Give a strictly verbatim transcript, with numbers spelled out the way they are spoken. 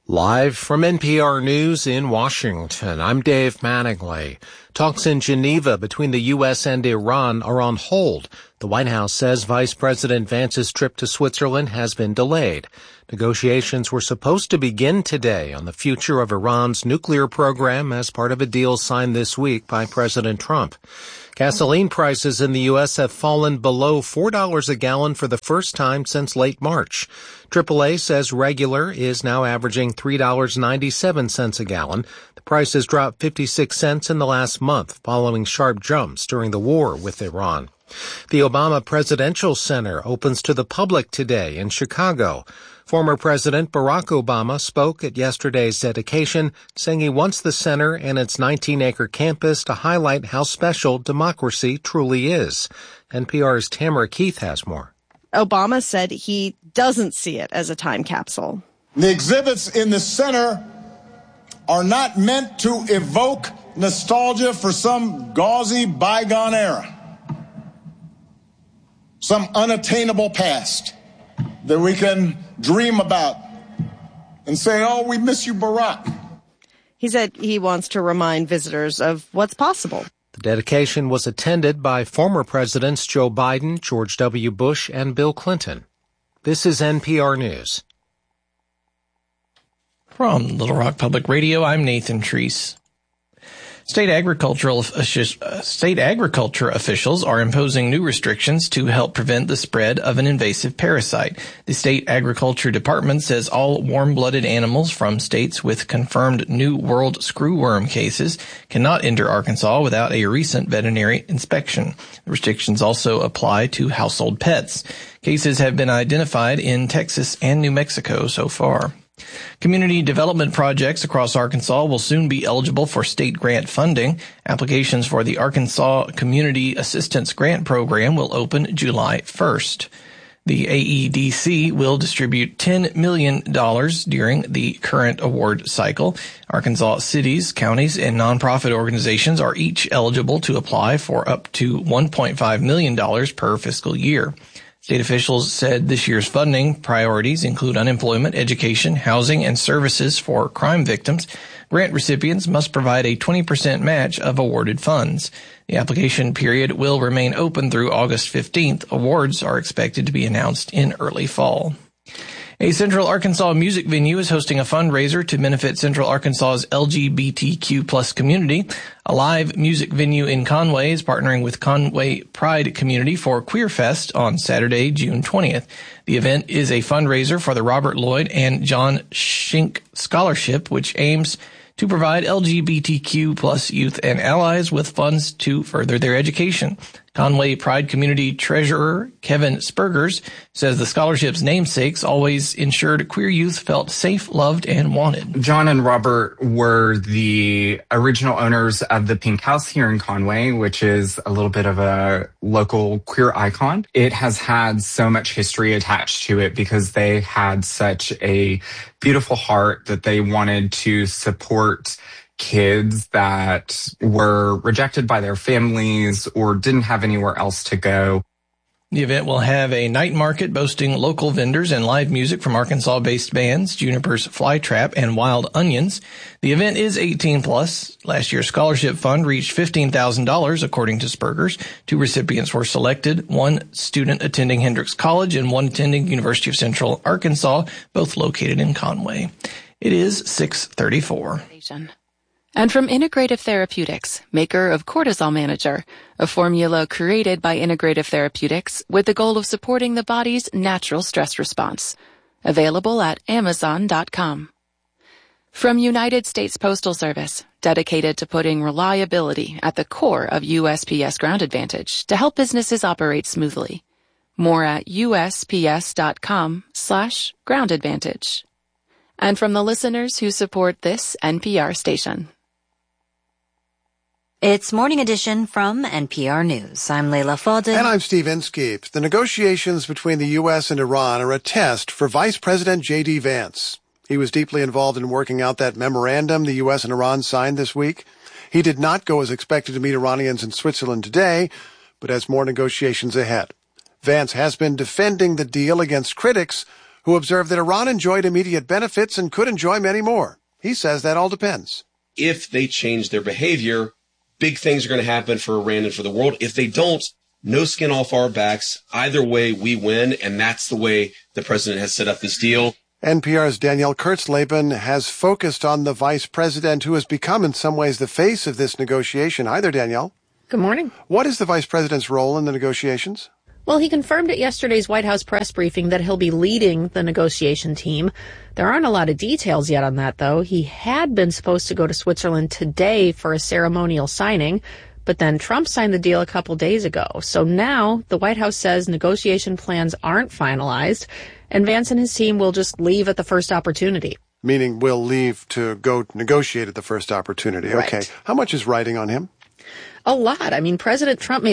Live from N P R News in Washington, I'm Dave Mattingly. Talks in Geneva between the U S and Iran are on hold. The White House says Vice President Vance's trip to Switzerland has been delayed. Negotiations were supposed to begin today on the future of Iran's nuclear program as part of a deal signed this week by President Trump. Gasoline prices in the U S have fallen below four dollars a gallon for the first time since late March. triple A says regular is now averaging three dollars and ninety-seven cents a gallon. The price has dropped fifty-six cents in the last month, following sharp jumps during the war with Iran. The Obama Presidential Center opens to the public today in Chicago. Former President Barack Obama spoke at yesterday's dedication, saying he wants the center and its nineteen-acre campus to highlight how special democracy truly is. N P R's Tamara Keith has more. Obama said he doesn't see it as a time capsule. The exhibits in the center are not meant to evoke nostalgia for some gauzy bygone era, some unattainable past that we can dream about and say, oh, we miss you, Barack. He said he wants to remind visitors of what's possible. The dedication was attended by former presidents Joe Biden, George W. Bush, and Bill Clinton. This is N P R News. From Little Rock Public Radio, I'm Nathan Treese. State agricultural uh, state agriculture officials are imposing new restrictions to help prevent the spread of an invasive parasite. The state agriculture department says all warm-blooded animals from states with confirmed New World screwworm cases cannot enter Arkansas without a recent veterinary inspection. The restrictions also apply to household pets. Cases have been identified in Texas and New Mexico so far. Community development projects across Arkansas will soon be eligible for state grant funding. Applications for the Arkansas Community Assistance Grant Program will open July first. The A E D C will distribute ten million dollars during the current award cycle. Arkansas cities, counties, and nonprofit organizations are each eligible to apply for up to one point five million dollars per fiscal year. State officials said this year's funding priorities include unemployment, education, housing, and services for crime victims. Grant recipients must provide a twenty percent match of awarded funds. The application period will remain open through August fifteenth. Awards are expected to be announced in early fall. A Central Arkansas music venue is hosting a fundraiser to benefit Central Arkansas's L G B T Q plus community. A live music venue in Conway is partnering with Conway Pride Community for Queer Fest on Saturday, June twentieth. The event is a fundraiser for the Robert Lloyd and John Schenck Scholarship, which aims to provide L G B T Q plus youth and allies with funds to further their education. Conway Pride Community Treasurer Kevin Spurgers says the scholarship's namesakes always ensured queer youth felt safe, loved, and wanted. John and Robert were the original owners of the Pink House here in Conway, which is a little bit of a local queer icon. It has had so much history attached to it because they had such a beautiful heart that they wanted to support kids that were rejected by their families or didn't have anywhere else to go. The event will have a night market boasting local vendors and live music from Arkansas-based bands, Juniper's Flytrap and Wild Onions. The event is eighteen plus. Last year's scholarship fund reached fifteen thousand dollars, according to Spurgers. Two recipients were selected, one student attending Hendrix College and one attending University of Central Arkansas, both located in Conway. It is six thirty-four. And from Integrative Therapeutics, maker of Cortisol Manager, a formula created by Integrative Therapeutics with the goal of supporting the body's natural stress response. Available at amazon dot com. From United States Postal Service, dedicated to putting reliability at the core of U S P S Ground Advantage to help businesses operate smoothly. More at U S P S dot com slash ground advantage. And from the listeners who support this N P R station. It's Morning Edition from N P R News. I'm Leila Fadel. And I'm Steve Inskeep. The negotiations between the U S and Iran are a test for Vice President J D. Vance. He was deeply involved in working out that memorandum the U S and Iran signed this week. He did not go as expected to meet Iranians in Switzerland today, but has more negotiations ahead. Vance has been defending the deal against critics who observed that Iran enjoyed immediate benefits and could enjoy many more. He says that all depends. If they change their behavior, big things are going to happen for Iran and for the world. If they don't, no skin off our backs. Either way, we win, and that's the way the president has set up this deal. N P R's Danielle Kurtzleben has focused on the vice president who has become in some ways the face of this negotiation. Hi there, Danielle. Good morning. What is the vice president's role in the negotiations? Well, he confirmed at yesterday's White House press briefing that he'll be leading the negotiation team. There aren't a lot of details yet on that, though. He had been supposed to go to Switzerland today for a ceremonial signing, but then Trump signed the deal a couple days ago. So now the White House says negotiation plans aren't finalized, and Vance and his team will just leave at the first opportunity. Meaning we'll leave to go negotiate at the first opportunity. Right. Okay. How much is riding on him? A lot. I mean, President Trump made